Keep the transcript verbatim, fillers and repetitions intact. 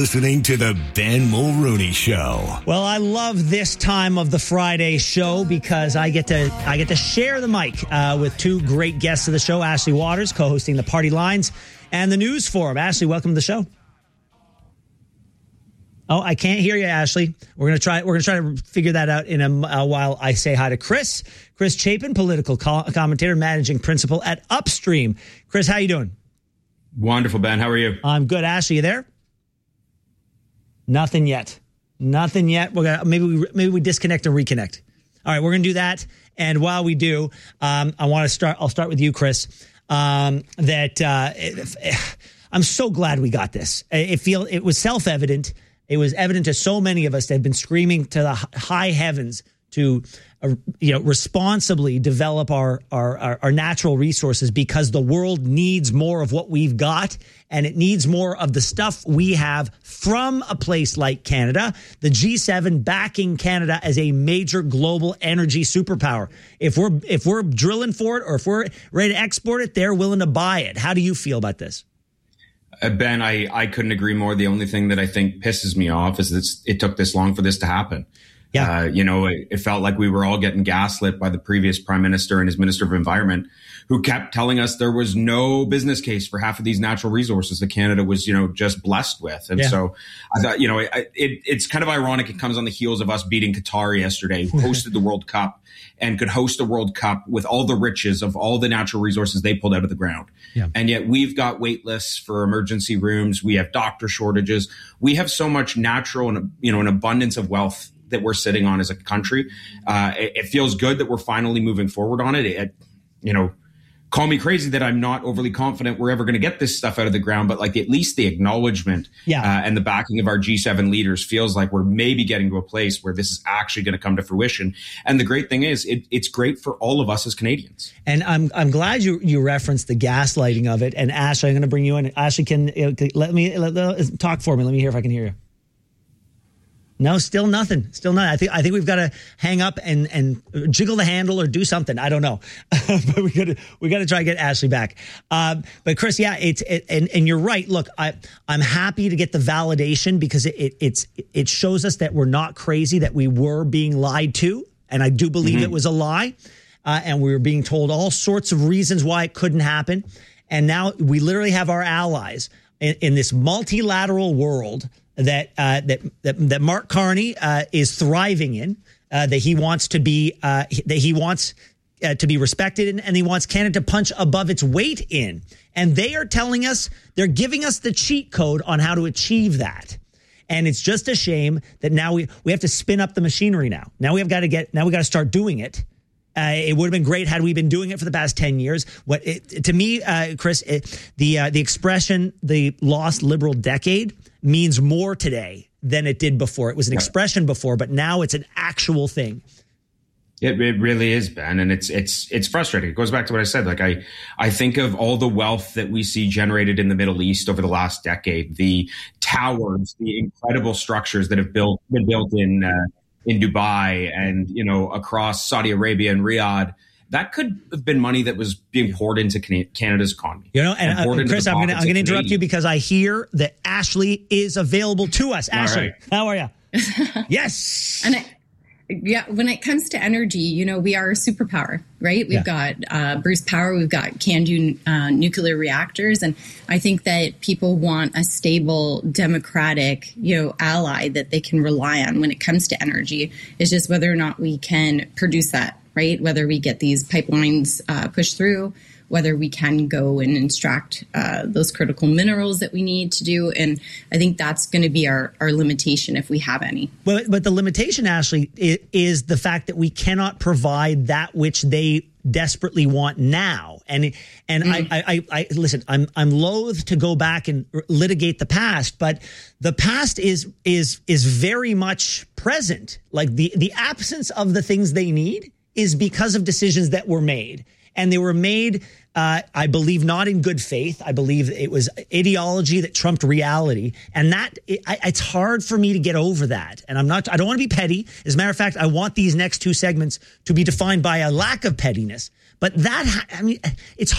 listening to the Ben Mulrooney Show. Well, I love this time of the Friday show because I get to I get to share the mic uh, with two great guests of the show. Ashley Waters, co-hosting the Party Lines and the News Forum. Ashley, welcome to the show. Oh, I can't hear you, Ashley. We're gonna try. We're gonna try to figure that out in a, a while. I say hi to Chris, Chris Chapin, political co- commentator, managing principal at Upstream. Chris, how you doing? Wonderful, Ben. How are you? I'm good. Ashley, you there? Nothing yet. Nothing yet. We're gonna maybe we maybe we disconnect and reconnect. All right, we're gonna do that. And while we do, um, I want to start. I'll start with you, Chris. Um, that uh, it, I'm so glad we got this. It feel it was self-evident. It was evident to so many of us that have been screaming to the high heavens to, uh, you know, responsibly develop our, our, our, our natural resources because the world needs more of what we've got, and it needs more of the stuff we have from a place like Canada, the G seven backing Canada as a major global energy superpower. If we're, if we're drilling for it or if we're ready to export it, they're willing to buy it. How do you feel about this? Uh, Ben, I, I couldn't agree more. The only thing that I think pisses me off is that it took this long for this to happen. Yeah. Uh, you know, it, it felt like we were all getting gaslit by the previous prime minister and his minister of environment, who kept telling us there was no business case for half of these natural resources that Canada was, you know, just blessed with. And yeah. so I thought, you know, it, it, it's kind of ironic. It comes on the heels of us beating Qatar yesterday, who hosted the World Cup and could host a World Cup with all the riches of all the natural resources they pulled out of the ground. Yeah. And yet we've got wait lists for emergency rooms. We have doctor shortages. We have so much natural and, you know, an abundance of wealth that we're sitting on as a country. Uh, it, it feels good that we're finally moving forward on it. It, you know, call me crazy that I'm not overly confident we're ever going to get this stuff out of the ground, but like at least the acknowledgement yeah. uh, and the backing of our G seven leaders feels like we're maybe getting to a place where this is actually going to come to fruition. And the great thing is it, it's great for all of us as Canadians. And I'm I'm glad you you referenced the gaslighting of it. And Ashley, I'm going to bring you in. Ashley, can uh, let me let, let, talk for me. Let me hear if I can hear you. No, still nothing. Still nothing. I think I think we've got to hang up and and jiggle the handle or do something. I don't know, but we got to we got to try to get Ashley back. Um, but Chris, yeah, it's it, and and you're right. Look, I I'm happy to get the validation because it, it it's it shows us that we're not crazy, that we were being lied to, and I do believe mm-hmm. it was a lie, uh, and we were being told all sorts of reasons why it couldn't happen, and now we literally have our allies in, in this multilateral world that uh, that, that that Mark Carney uh, is thriving in, uh, that he wants to be uh, that he wants uh, to be respected in, and he wants Canada to punch above its weight in. And they are telling us, they're giving us the cheat code on how to achieve that. And it's just a shame that now we we have to spin up the machinery now. Now we have got to get now we got to start doing it. Uh, it would have been great had we been doing it for the past ten years. What it, to me, uh, Chris, it, the uh, the expression "the lost liberal decade" means more today than it did before. It was an expression before, but now it's an actual thing. It, it really is, Ben, and it's it's it's frustrating. It goes back to what I said. Like I I think of all the wealth that we see generated in the Middle East over the last decade, the towers, the incredible structures that have built been built in. Uh, in Dubai and, you know, across Saudi Arabia and Riyadh, that could have been money that was being poured into Canada's economy. You know, and, and uh, Chris, I'm going to I'm going to interrupt you because I hear that Ashley is available to us. Ashley, right. How are you? Yes. And I, yeah, when it comes to energy, you know, we are a superpower, right? We've yeah. got uh, Bruce Power, we've got CANDU uh, nuclear reactors. And I think that people want a stable, democratic, you know, ally that they can rely on when it comes to energy. It's just whether or not we can produce that, right? Whether we get these pipelines uh, pushed through, whether we can go and extract uh, those critical minerals that we need to do. And I think that's going to be our, our limitation if we have any. Well, but the limitation, Ashley, is the fact that we cannot provide that which they desperately want now. And and mm. I, I, I listen, I'm I'm loath to go back and litigate the past, but the past is is is very much present. Like the the absence of the things they need is because of decisions that were made. And they were made, uh, I believe, not in good faith. I believe it was ideology that trumped reality. And that it, I, it's hard for me to get over that. And I'm not, I don't want to be petty. As a matter of fact, I want these next two segments to be defined by a lack of pettiness. But that, I mean, it's